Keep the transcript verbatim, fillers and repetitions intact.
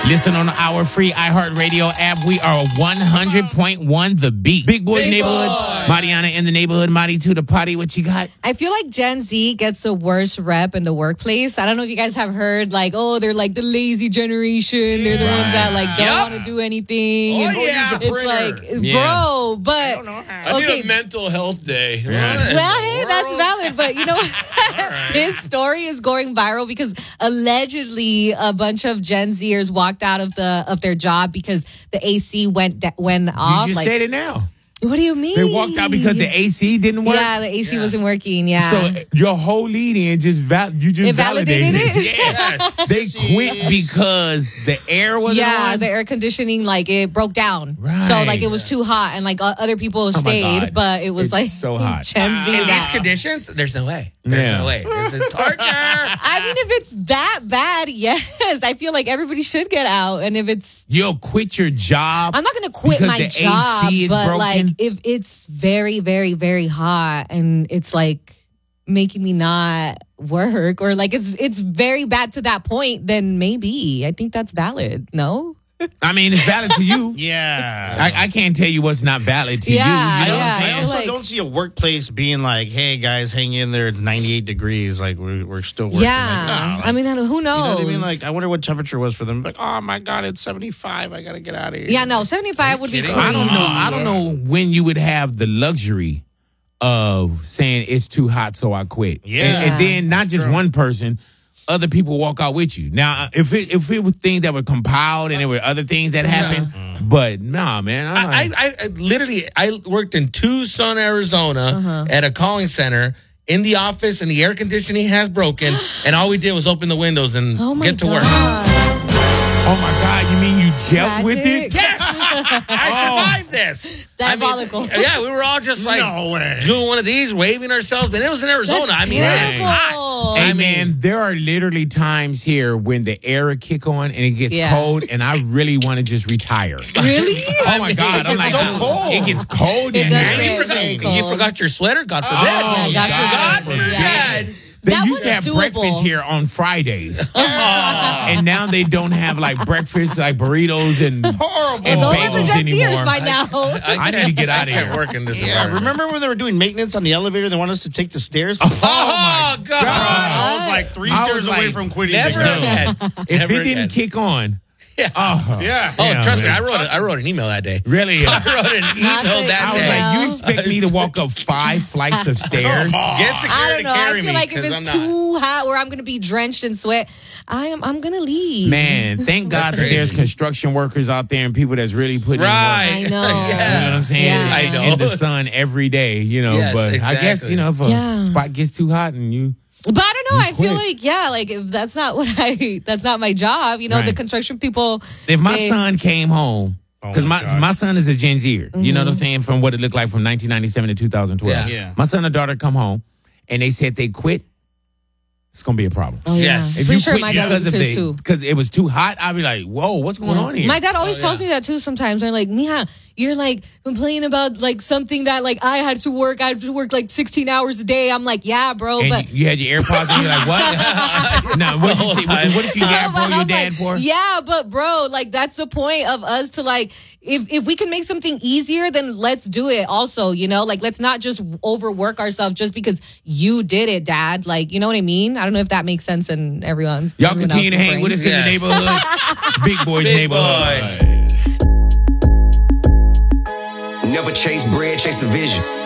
Listen on our free iHeartRadio app. We are one hundred point one The Beat. Big Boy's Big Neighborhood. Boy. Mariana in the neighborhood. Marty to the potty. What you got? I feel like Gen Z gets the worst rep in the workplace. I don't know if you guys have heard, like, oh, they're like the lazy generation. They're the ones that like don't Yep. want to do anything. Oh, and yeah. it's like, bro, but I okay. need a mental health day. Well, hey, that's valid, but you know, right. his story is going viral because allegedly a bunch of Gen Zers walked out of the of their job because the A C went da- went off. You just like, said it now. what do you mean? They walked out because the A C didn't work? Yeah, the A C wasn't working. Yeah. So your whole lead-in just val- you just It validated validated it? Yeah. They quit because the air wasn't yeah, on? the air conditioning, like, it broke down. Right. So, like, it was too hot, and, like, o- other people my stayed, God. but it was, It's like, so hot. Gen Z. In these conditions, there's no way. There's Yeah. no way. This is torture. I mean, if it's that bad, yes. I feel like everybody should get out. And if it's, You'll quit your job. I'm not going to quit because my the job, A C is but, broken? like, if it's very, very, very hot and it's, like, making me not work or, like, it's it's very bad to that point, then maybe. I think that's valid. No? I mean, it's valid to you. Yeah. I, I can't tell you what's not valid to Yeah, you. You know I, what yeah. I'm also, I saying? also Like- don't see a workplace being like, "Hey guys, hang in there. It's ninety-eight degrees. Like we're we're still working." Yeah. Like, nah, like, I mean, who knows? you know what I mean? Like, I wonder what temperature was for them. Like, oh my god, it's seventy-five. I gotta get out of here. yeah, no, seventy-five would be kidding? cool. I don't know. I don't know when you would have the luxury of saying it's too hot, so I quit. Yeah. And, and then not just one person, other people walk out with you. Now, if it if it was things that were compiled and there were other things that happened, but nah, man. I'm I, like, I, I literally, I worked in Tucson, Arizona at a calling center in the office, and the air conditioning has broken, and all we did was open the windows and Oh my get to God. work. oh my God, you mean you dealt with it? Tragic. Yes, I survived this. Diabolical. I mean, yeah, we were all just like No way. doing one of these, waving ourselves, but it was in Arizona. That's I mean, Right. it's hot. Hey I mean- man, there are literally times here when the air will kick on and it gets Yeah. cold, and I really want to just retire. Really? Oh my God! I'm gets like, so cold. It gets cold in does here. get You forgot, so you cold. forgot your sweater, God forbid. Oh, God God forbid. forbid. Yeah. They That used to have one's doable. breakfast here on Fridays, and now they don't have like breakfast, like burritos and Horrible. and Those are the bagels Gen anymore. Zers by now. I need to get out of I can't here. work in this Yeah, environment. remember when they were doing maintenance on the elevator? They wanted us to take the stairs. Oh, God. I was like three I was stairs away like, from quitting. Never the again. If Never it didn't again. kick on, Yeah. oh, Yeah. Oh, yeah, trust me, man. I wrote, a, I wrote an email that day. really? I wrote an email Nothing. that I was day. like, you No. expect me to walk up five flights of stairs? Get I security don't know. to I carry feel me. like if 'cause it's I'm not. too hot where I'm going to be drenched in sweat, I am. I'm going to leave. Man, thank God that there's crazy. construction workers out there and people that's really putting Right. I know. in work. You know yeah. what I'm saying? Yeah. I know. In the sun every day, you know. Yes, but I guess, exactly. you know, if a Yeah. spot gets too hot and you But I don't know. You I feel quit. like yeah, like if that's not what I. That's not my job. You know, the Right. construction people. if my they- son came home, because Oh my my God. my son is a Gen Zer, you know what I'm Mm-hmm. saying, from what it looked like from nineteen ninety-seven to two thousand twelve. Yeah. Yeah. My son and daughter come home, and they said they quit. It's gonna be a problem. Oh, yeah. Yes. If Pretty you sure quit my dad because was of pissed the too. because it was too hot, I'd be like, "Whoa, what's going on here?" My dad always Oh, tells yeah. me that too sometimes. They're like, Mija, you're like complaining about like something that like I had to work. I had to work like sixteen hours a day. I'm like, yeah, bro. and but you, you had your AirPods, and you're like, "What?" No, what did you say? What, what did you No, gab but for your I'm dad like, for? Yeah, but bro, like that's the point of us to like if if we can make something easier, then let's do it also, you know? Like let's not just overwork ourselves just because you did it, Dad. Like, you know what I mean? I don't know if that makes sense in everyone's Y'all everyone continue to else's hang with brain. us in the Yes. neighborhood. Big Boys Big neighborhood. boy. Never chase bread, chase the vision.